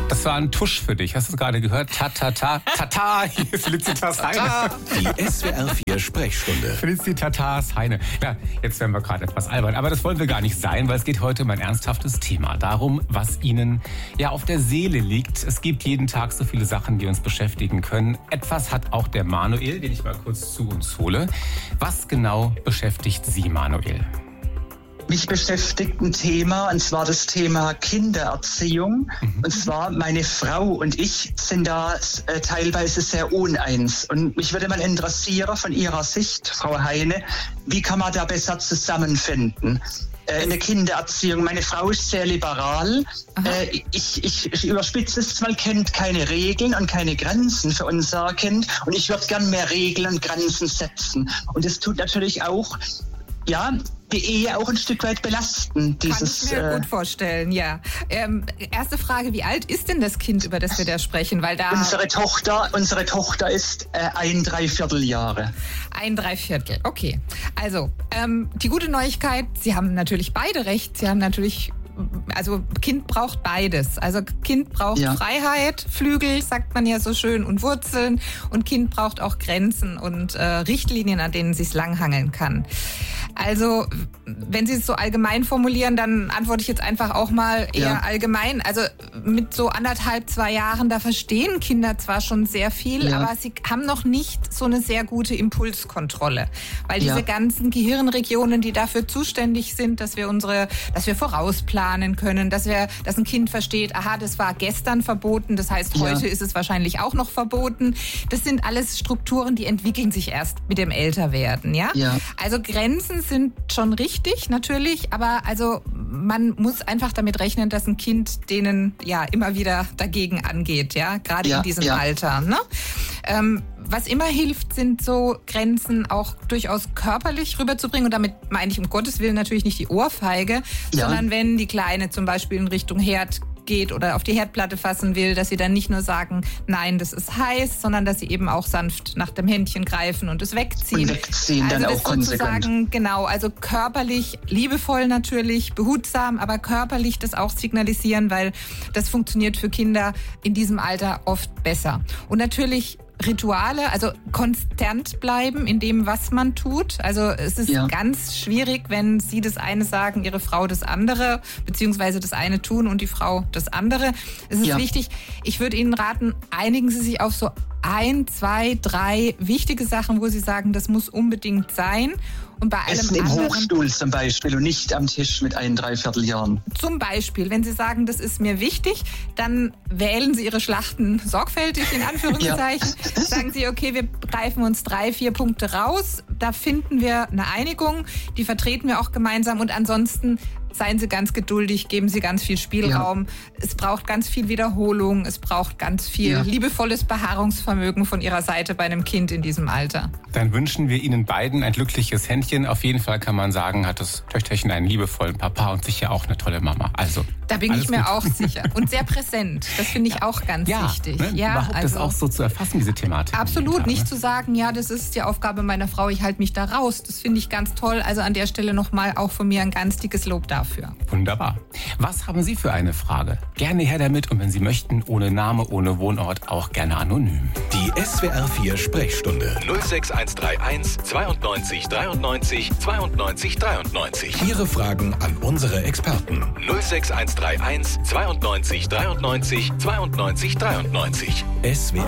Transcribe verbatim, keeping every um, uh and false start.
Das war ein Tusch für dich. Hast du es gerade gehört? Ta, ta, ta, ta, ta. Hier ist Felicitas Heine. Die S W R vier Sprechstunde. Felicitas Heine. Ja, jetzt werden wir gerade etwas albern. Aber das wollen wir gar nicht sein, weil es geht heute um ein ernsthaftes Thema. Darum, was Ihnen ja auf der Seele liegt. Es gibt jeden Tag so viele Sachen, die uns beschäftigen können. Etwas hat auch der Manuel, den ich mal kurz zu uns hole. Was genau beschäftigt Sie, Manuel? Mich beschäftigt ein Thema, und zwar das Thema Kindererziehung. Mhm. Und zwar meine Frau und ich sind da äh, teilweise sehr uneins. Und mich würde mal interessieren von Ihrer Sicht, Frau Heine, wie kann man da besser zusammenfinden? Äh, in der Kindererziehung. Meine Frau ist sehr liberal. Äh, ich, ich, ich überspitze es mal, kennt keine Regeln und keine Grenzen für unser Kind. Und ich würde gern mehr Regeln und Grenzen setzen. Und es tut natürlich auch, ja, die Ehe auch ein Stück weit belasten. Dieses, Kann ich mir äh, gut vorstellen, ja. Ähm, erste Frage, wie alt ist denn das Kind, über das wir da sprechen? Weil da unsere Tochter, unsere Tochter ist äh, ein Dreivierteljahre. Ein Dreiviertel, okay. Also, ähm, die gute Neuigkeit, Sie haben natürlich beide recht. Sie haben natürlich... Also Kind braucht beides. Also Kind braucht ja. Freiheit, Flügel, sagt man ja so schön, und Wurzeln. Und Kind braucht auch Grenzen und äh, Richtlinien, an denen es sich langhangeln kann. Also wenn Sie es so allgemein formulieren, dann antworte ich jetzt einfach auch mal eher ja. allgemein. Also mit so anderthalb, zwei Jahren, da verstehen Kinder zwar schon sehr viel, ja. aber sie haben noch nicht so eine sehr gute Impulskontrolle. Weil diese ja. ganzen Gehirnregionen, die dafür zuständig sind, dass wir unsere, dass wir vorausplanen können, dass wir, dass ein Kind versteht, aha, das war gestern verboten, das heißt, heute ja. ist es wahrscheinlich auch noch verboten. Das sind alles Strukturen, die entwickeln sich erst mit dem Älterwerden, ja? ja. Also Grenzen sind schon richtig, natürlich, aber also man muss einfach damit rechnen, dass ein Kind denen ja immer wieder dagegen angeht, ja, gerade ja, in diesem ja. Alter, ne? Ähm, was immer hilft, sind so Grenzen auch durchaus körperlich rüberzubringen. Und damit meine ich um Gottes Willen natürlich nicht die Ohrfeige, ja. sondern wenn die Kleine zum Beispiel in Richtung Herd geht oder auf die Herdplatte fassen will, dass sie dann nicht nur sagen, nein, das ist heiß, sondern dass sie eben auch sanft nach dem Händchen greifen und es wegziehen. Und wegziehen, also dann das auch konsequent. Sozusagen, genau, also körperlich, liebevoll natürlich, behutsam, aber körperlich das auch signalisieren, weil das funktioniert für Kinder in diesem Alter oft besser. Und natürlich Rituale, also konstant bleiben in dem, was man tut. Also es ist ja. ganz schwierig, wenn Sie das eine sagen, Ihre Frau das andere, beziehungsweise das eine tun und die Frau das andere. Es ist ja. wichtig, ich würde Ihnen raten, einigen Sie sich auf so ein, zwei, drei wichtige Sachen, wo Sie sagen, das muss unbedingt sein. Und bei allem Essen im anderen, Hochstuhl zum Beispiel und nicht am Tisch mit ein Dreivierteljahren. Zum Beispiel, wenn Sie sagen, das ist mir wichtig, dann wählen Sie Ihre Schlachten sorgfältig, in Anführungszeichen. Ja. Sagen Sie, okay, wir greifen uns drei, vier Punkte raus. Da finden wir eine Einigung, die vertreten wir auch gemeinsam. Und ansonsten seien Sie ganz geduldig, geben Sie ganz viel Spielraum. Ja. Es braucht ganz viel Wiederholung, es braucht ganz viel ja. liebevolles Beharrungsvermögen von Ihrer Seite bei einem Kind in diesem Alter. Dann wünschen wir Ihnen beiden ein glückliches Händchen. Auf jeden Fall kann man sagen, hat das Töchterchen einen liebevollen Papa und sicher auch eine tolle Mama. Also da bin ich mir gut. auch sicher. Und sehr präsent. Das finde ich ja. auch ganz ja, wichtig. Ne? Ja, überhaupt also, das auch so zu erfassen, diese Thematik. Absolut. Nicht zu sagen, ja, das ist die Aufgabe meiner Frau, ich halte mich da raus. Das finde ich ganz toll. Also an der Stelle nochmal auch von mir ein ganz dickes Lob dafür. Wunderbar. Was haben Sie für eine Frage? Gerne her damit und wenn Sie möchten, ohne Name, ohne Wohnort, auch gerne anonym. Die S W R vier Sprechstunde null sechs eins drei eins zweiundneunzig dreiundneunzig zweiundneunzig dreiundneunzig. Ihre Fragen an unsere Experten null sechs eins drei eins zweiundneunzig dreiundneunzig zweiundneunzig dreiundneunzig. S W R